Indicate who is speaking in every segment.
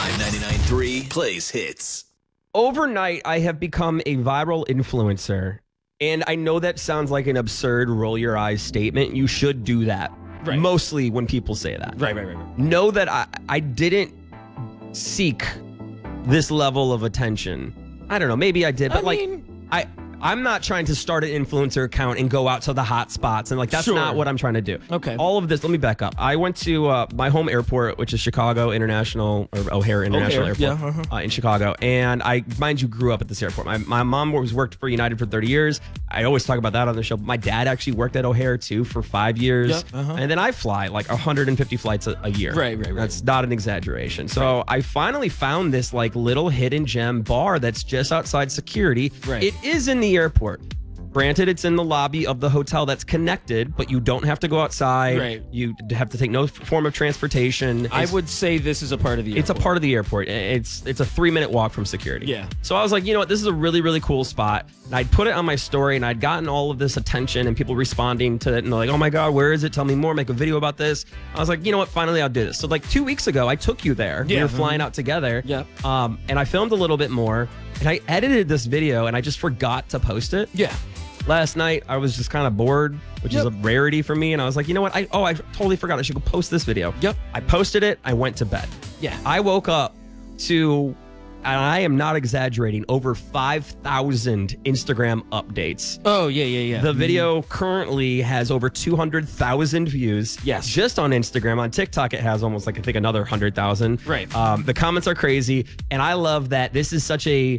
Speaker 1: Live 99.3 plays hits.
Speaker 2: Overnight, I have become a viral influencer. And I know that sounds like an absurd roll your eyes statement. You should do that.
Speaker 3: Right.
Speaker 2: Mostly when people say that.
Speaker 3: Right.
Speaker 2: Know that I didn't seek this level of attention. I don't know. Maybe I did, but I'm not trying to start an influencer account and go out to the hot spots. And that's
Speaker 3: Sure.
Speaker 2: not what I'm trying to do.
Speaker 3: Okay.
Speaker 2: All of this, let me back up. I went to my home airport, which is Chicago International, or O'Hare International Airport in Chicago. And I, mind you, grew up at this airport. My mom worked for United for 30 years. I always talk about that on the show. But my dad actually worked at O'Hare too for 5 years.
Speaker 3: Yep,
Speaker 2: And then I fly 150 flights a year.
Speaker 3: Right.
Speaker 2: That's not an exaggeration. So I finally found this little hidden gem bar that's just outside security.
Speaker 3: Right.
Speaker 2: It is in the airport. Granted, it's in the lobby of the hotel that's connected, but you don't have to go outside.
Speaker 3: Right.
Speaker 2: You have to take no form of transportation.
Speaker 3: I would say this is a part of the airport.
Speaker 2: It's a part of the airport. It's a 3-minute walk from security.
Speaker 3: Yeah.
Speaker 2: So I was like, you know what? This is a really, really cool spot. And I'd put it on my story, and I'd gotten all of this attention and people responding to it. And they're like, oh my God, where is it? Tell me more. Make a video about this. I was like, you know what? Finally, I'll do this. So 2 weeks ago, I took you there.
Speaker 3: Yeah.
Speaker 2: We were flying out together.
Speaker 3: Yeah.
Speaker 2: And I filmed a litlittle bit more. And I edited this video, and I just forgot to post it.
Speaker 3: Yeah.
Speaker 2: Last night, I was just kind of bored, which is a rarity for me. And I was like, you know what? I totally forgot. I should go post this video.
Speaker 3: Yep.
Speaker 2: I posted it. I went to bed.
Speaker 3: Yeah.
Speaker 2: I woke up to, and I am not exaggerating, over 5,000 Instagram updates.
Speaker 3: Oh, yeah.
Speaker 2: The video currently has over 200,000 views.
Speaker 3: Yes.
Speaker 2: Just on Instagram. On TikTok, it has almost I think another 100,000.
Speaker 3: Right.
Speaker 2: The comments are crazy. And I love that this is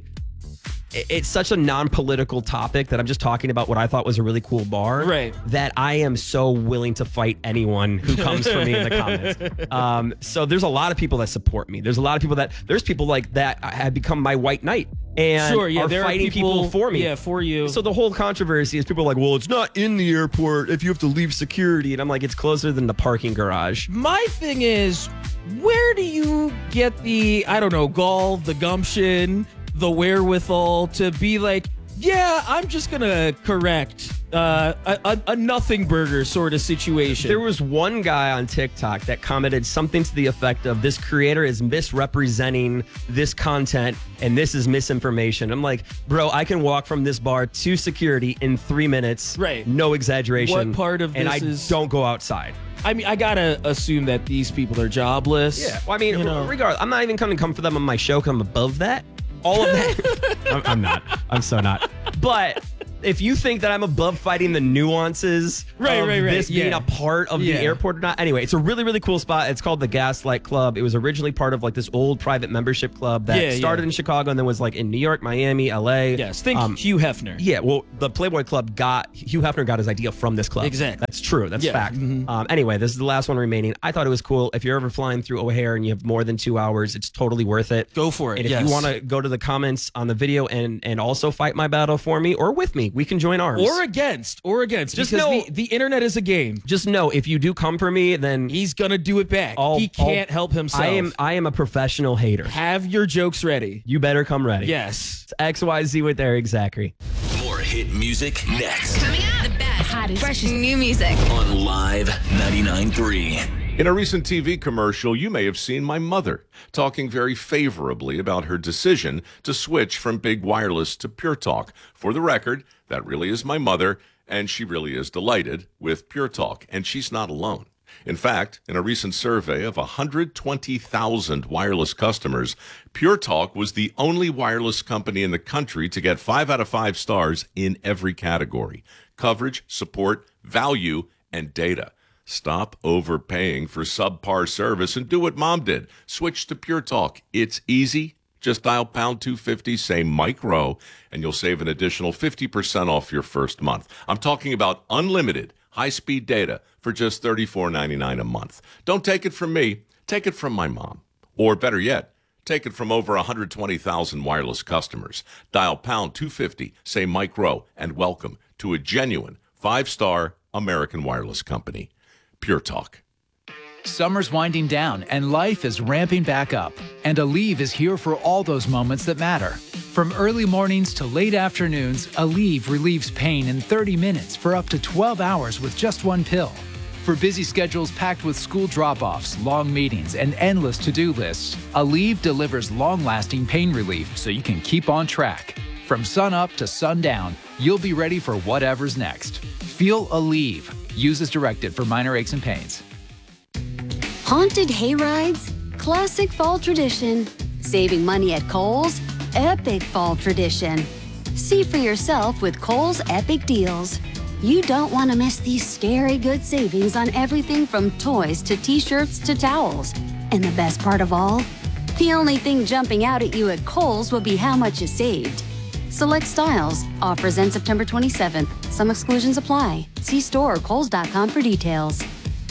Speaker 2: it's such a non-political topic that I'm just talking about what I thought was a really cool bar.
Speaker 3: Right.
Speaker 2: That I am so willing to fight anyone who comes for me in the comments. So there's a lot of people that support me. There's a lot of people there's people that have become my white knight and are
Speaker 3: there
Speaker 2: fighting people for me.
Speaker 3: Yeah, for you.
Speaker 2: So the whole controversy is people are like, well, it's not in the airport if you have to leave security. And I'm like, it's closer than the parking garage.
Speaker 3: My thing is, where do you get the, gall, the gumption, the wherewithal to be like, yeah, I'm just going to correct a nothing burger sort of situation?
Speaker 2: There was one guy on TikTok that commented something to the effect of, this creator is misrepresenting this content and this is misinformation. I'm like, bro, I can walk from this bar to security in 3 minutes.
Speaker 3: Right.
Speaker 2: No exaggeration.
Speaker 3: What part of
Speaker 2: and
Speaker 3: this
Speaker 2: I
Speaker 3: is...
Speaker 2: don't go outside.
Speaker 3: I mean, I gotta assume that these people are jobless.
Speaker 2: Yeah. Well, I mean, regardless, I'm not even going to come for them on my show because I'm above that. All of that. I'm not. I'm so not. But if you think that I'm above fighting the nuances of this being a part of the airport or not. Anyway, it's a really, really cool spot. It's called the Gaslight Club. It was originally part of this old private membership club that started in Chicago and then was in New York, Miami, LA.
Speaker 3: Yes, think Hugh Hefner.
Speaker 2: Yeah, well, the Playboy Club Hugh Hefner got his idea from this club.
Speaker 3: Exactly.
Speaker 2: That's true. That's fact. Anyway, this is the last one remaining. I thought it was cool. If you're ever flying through O'Hare and you have more than 2 hours, it's totally worth it.
Speaker 3: Go for it.
Speaker 2: And if you want to go to the comments on the video and also fight my battle for me or with me, we can join arms.
Speaker 3: Or against.
Speaker 2: Just
Speaker 3: because
Speaker 2: know,
Speaker 3: the internet is a game.
Speaker 2: Just know, if you do come for me, then
Speaker 3: he's gonna do it back. He can't help himself.
Speaker 2: I am a professional hater.
Speaker 3: Have your jokes ready.
Speaker 2: You better come ready.
Speaker 3: Yes.
Speaker 2: It's XYZ with Eric Zachary.
Speaker 1: More hit music next.
Speaker 4: Coming up, the best, hottest, freshest new music
Speaker 1: On Live 99.3.
Speaker 5: In a recent TV commercial, you may have seen my mother talking very favorably about her decision to switch from big wireless to Pure Talk. For the record, that really is my mother, and she really is delighted with Pure Talk, and she's not alone. In fact, in a recent survey of 120,000 wireless customers, Pure Talk was the only wireless company in the country to get 5 out of 5 stars in every category: coverage, support, value, and data. Stop overpaying for subpar service and do what Mom did. Switch to Pure Talk. It's easy. Just dial pound 250, say Mike Rowe, and you'll save an additional 50% off your first month. I'm talking about unlimited high-speed data for just $34.99 a month. Don't take it from me. Take it from my mom. Or better yet, take it from over 120,000 wireless customers. Dial pound 250, say Mike Rowe, and welcome to a genuine 5-star American wireless company. Pure Talk.
Speaker 6: Summer's winding down and life is ramping back up. And Aleve is here for all those moments that matter. From early mornings to late afternoons, Aleve relieves pain in 30 minutes for up to 12 hours with just one pill. For busy schedules packed with school drop-offs, long meetings, and endless to-do lists, Aleve delivers long-lasting pain relief so you can keep on track. From sun up to sundown, you'll be ready for whatever's next. Feel Aleve. Use as directed for minor aches and pains.
Speaker 7: Haunted hay rides? Classic fall tradition. Saving money at Kohl's? Epic fall tradition. See for yourself with Kohl's Epic Deals. You don't want to miss these scary good savings on everything from toys to t-shirts to towels. And the best part of all? The only thing jumping out at you at Kohl's will be how much you saved. Select styles. Offers end September 27th. Some exclusions apply. See store or kohls.com for details.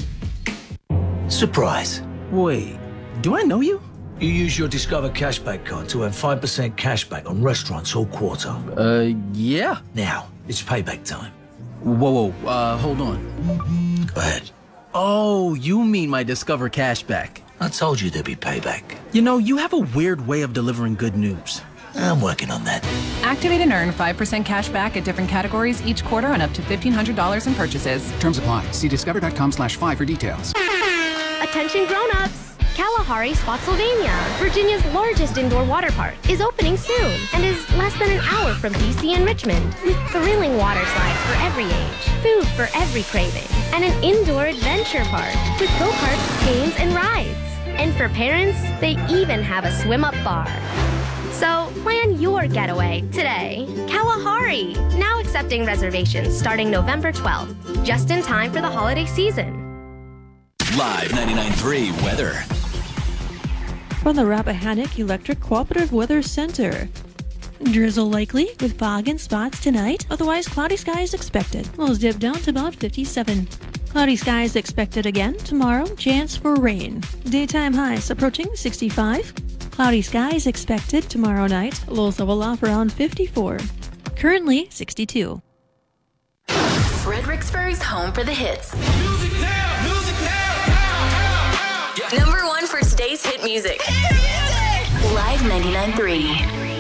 Speaker 8: Surprise. Wait, do I know you? You use your Discover Cashback card to earn 5% cashback on restaurants all quarter.
Speaker 9: Yeah.
Speaker 8: Now, it's payback time.
Speaker 9: Whoa, hold on.
Speaker 8: Go ahead.
Speaker 9: Oh, you mean my Discover Cashback.
Speaker 8: I told you there'd be payback.
Speaker 9: You know, you have a weird way of delivering good news.
Speaker 8: I'm working on that.
Speaker 10: Activate and earn 5% cash back at different categories each quarter on up to $1,500 in purchases.
Speaker 11: Terms apply. See discover.com/5 for details.
Speaker 12: Attention grown-ups! Kalahari, Spotsylvania, Virginia's largest indoor water park, is opening soon and is less than an hour from DC and Richmond. With thrilling water slides for every age, food for every craving, and an indoor adventure park with go-karts, games, and rides. And for parents, they even have a swim-up bar. So plan your getaway today. Kalahari, now accepting reservations starting November 12th, just in time for the holiday season.
Speaker 1: Live 99.3 weather.
Speaker 13: From the Rappahannock Electric Cooperative Weather Center. Drizzle likely with fog and spots tonight. Otherwise, cloudy skies expected. Lows dip down to about 57. Cloudy skies expected again tomorrow. Chance for rain. Daytime highs approaching 65. Cloudy skies expected tomorrow night. Lows level off around 54. Currently 62.
Speaker 14: Fredericksburg's home for the hits. Music now, music now. Number one for today's hit music. Live 99.3.